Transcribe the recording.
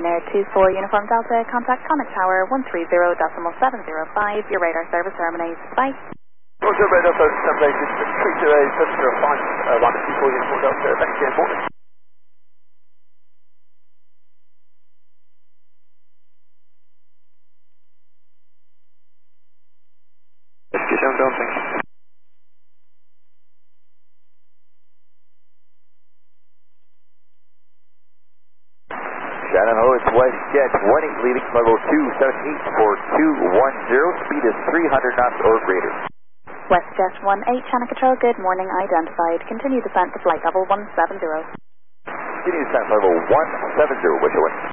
Ryanair 24 Uniform Delta, contact Connick Tower 130.705. Your radar service terminates. Bye. Roger, radar service terminated. 328.705, Ryanair 24 Uniform Delta, thank you, morning. SQ7 Delta, thank you. Shannon Ho, it's WestJet 18 leaving level 278 for 210, speed is 300 knots or greater. WestJet 18, channel control, good morning, identified. Continue descent to flight level 170. Continue descent level 170, wish you